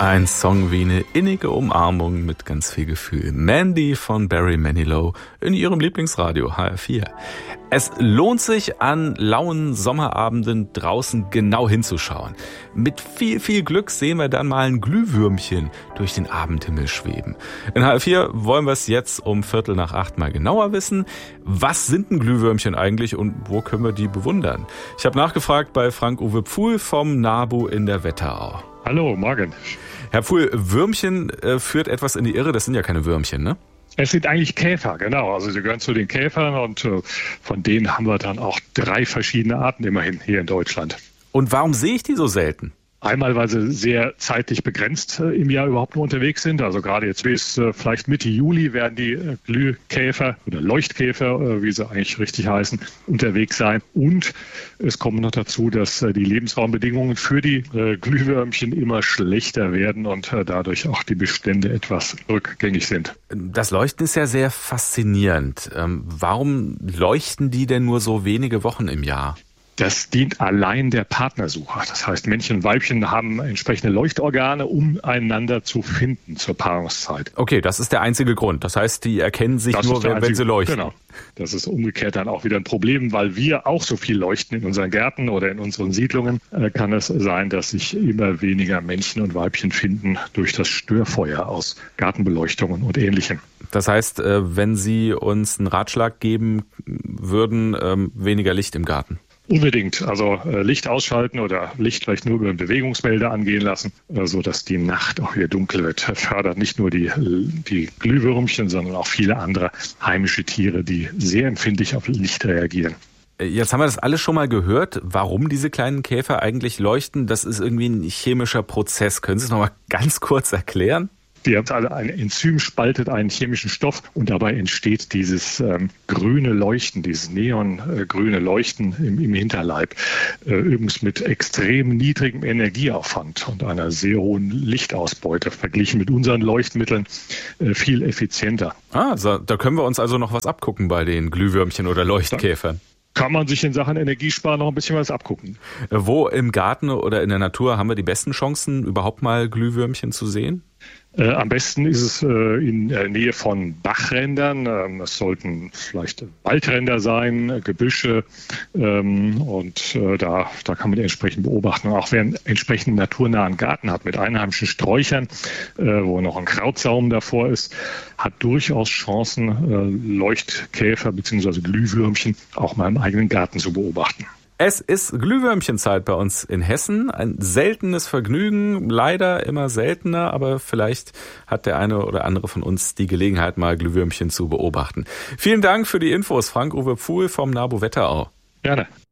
Ein Song wie eine innige Umarmung mit ganz viel Gefühl. Mandy von Barry Manilow in ihrem Lieblingsradio HR4. Es lohnt sich, an lauen Sommerabenden draußen genau hinzuschauen. Mit viel, viel Glück sehen wir dann mal ein Glühwürmchen durch den Abendhimmel schweben. In HR4 wollen wir es jetzt um 7:45 mal genauer wissen. Was sind ein Glühwürmchen eigentlich und wo können wir die bewundern? Ich habe nachgefragt bei Frank-Uwe Pfuhl vom NABU in der Wetterau. Hallo, morgen. Herr Pfuhl, Würmchen führt etwas in die Irre. Das sind ja keine Würmchen, ne? Es sind eigentlich Käfer, genau. Also sie gehören zu den Käfern und von denen haben wir dann auch 3 verschiedene Arten immerhin hier in Deutschland. Und warum sehe ich die so selten? Einmal, weil sie sehr zeitlich begrenzt im Jahr überhaupt nur unterwegs sind. Also gerade jetzt bis vielleicht Mitte Juli werden die Glühkäfer oder Leuchtkäfer, wie sie eigentlich richtig heißen, unterwegs sein. Und es kommt noch dazu, dass die Lebensraumbedingungen für die Glühwürmchen immer schlechter werden und dadurch auch die Bestände etwas rückgängig sind. Das Leuchten ist ja sehr faszinierend. Warum leuchten die denn nur so wenige Wochen im Jahr? Das dient allein der Partnersuche. Das heißt, Männchen und Weibchen haben entsprechende Leuchtorgane, um einander zu finden zur Paarungszeit. Okay, das ist der einzige Grund. Das heißt, die erkennen sich nur, wenn sie leuchten. Genau. Das ist umgekehrt dann auch wieder ein Problem, weil wir auch so viel leuchten in unseren Gärten oder in unseren Siedlungen. Kann es sein, dass sich immer weniger Männchen und Weibchen finden durch das Störfeuer aus Gartenbeleuchtungen und Ähnlichem. Das heißt, wenn Sie uns einen Ratschlag geben würden, weniger Licht im Garten? Unbedingt. Also Licht ausschalten oder Licht vielleicht nur über Bewegungsmelder angehen lassen, sodass die Nacht auch wieder dunkel wird. Fördert nicht nur die Glühwürmchen, sondern auch viele andere heimische Tiere, die sehr empfindlich auf Licht reagieren. Jetzt haben wir das alles schon mal gehört, warum diese kleinen Käfer eigentlich leuchten. Das ist irgendwie ein chemischer Prozess. Können Sie es noch mal ganz kurz erklären? Ein Enzym spaltet einen chemischen Stoff und dabei entsteht dieses grüne Leuchten, dieses neongrüne Leuchten im Hinterleib. Übrigens mit extrem niedrigem Energieaufwand und einer sehr hohen Lichtausbeute, verglichen mit unseren Leuchtmitteln viel effizienter. Da können wir uns also noch was abgucken bei den Glühwürmchen oder Leuchtkäfern. Kann man sich in Sachen Energiesparen noch ein bisschen was abgucken. Wo im Garten oder in der Natur haben wir die besten Chancen, überhaupt mal Glühwürmchen zu sehen? Am besten ist es in der Nähe von Bachrändern. Es sollten vielleicht Waldränder sein, Gebüsche. Und da kann man die entsprechend beobachten. Und auch wer einen entsprechenden naturnahen Garten hat mit einheimischen Sträuchern, wo noch ein Krautsaum davor ist, hat durchaus Chancen, Leuchtkäfer bzw. Glühwürmchen auch mal im eigenen Garten zu beobachten. Es ist Glühwürmchenzeit bei uns in Hessen. Ein seltenes Vergnügen, leider immer seltener, aber vielleicht hat der eine oder andere von uns die Gelegenheit, mal Glühwürmchen zu beobachten. Vielen Dank für die Infos, Frank-Uwe Pfuhl vom NABU Wetterau. Gerne.